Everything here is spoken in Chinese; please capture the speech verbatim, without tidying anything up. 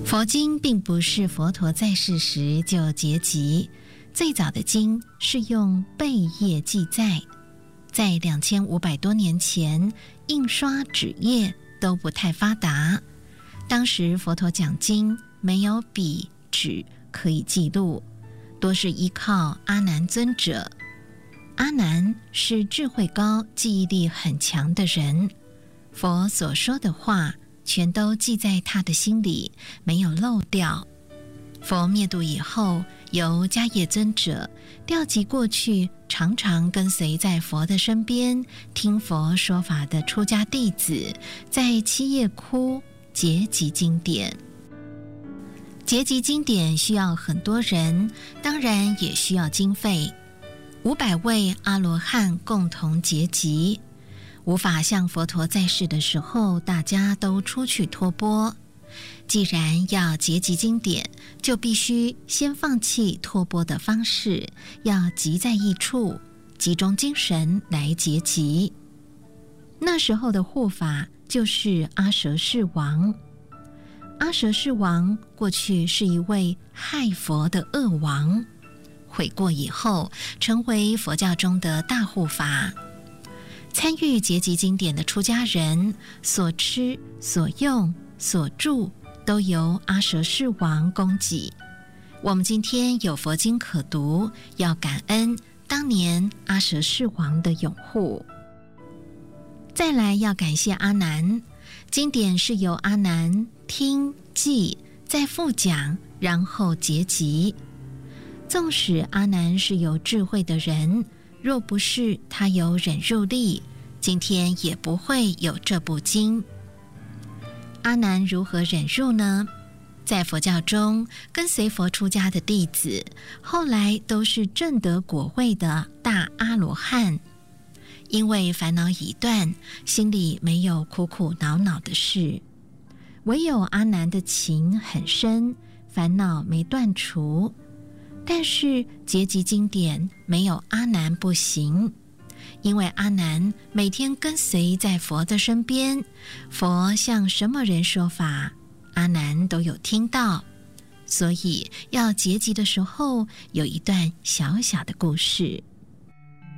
佛经并不是佛陀在世时就结集，最早的经是用贝叶记载，在两千五百多年前，印刷纸页都不太发达，当时佛陀讲经没有笔纸可以记录，多是依靠阿难尊者。阿难是智慧高、记忆力很强的人，佛所说的话全都记在他的心里，没有漏掉。佛灭度以后，由迦叶尊者调集过去常常跟随在佛的身边听佛说法的出家弟子，在七叶窟结集经典。结集经典需要很多人，当然也需要经费。五百位阿罗汉共同结集，无法像佛陀在世的时候大家都出去托钵。既然要结集经典，就必须先放弃托钵的方式，要集在一处，集中精神来结集。那时候的护法就是阿舍世王。阿舍世王过去是一位害佛的恶王，悔过以后成为佛教中的大护法。参与结集经典的出家人所吃所用所住都由阿舍世王供给。我们今天有佛经可读，要感恩当年阿舍世王的拥护。再来要感谢阿难，经典是由阿难听记再复讲，然后结集。纵使阿难是有智慧的人，若不是他有忍辱力，今天也不会有这部经。阿难如何忍辱呢？在佛教中，跟随佛出家的弟子，后来都是证得果位的大阿罗汉。因为烦恼已断，心里没有苦苦恼恼的事，唯有阿难的情很深，烦恼没断除。但是结集经典没有阿难不行，因为阿难每天跟随在佛的身边，佛向什么人说法，阿难都有听到，所以要结集的时候有一段小小的故事。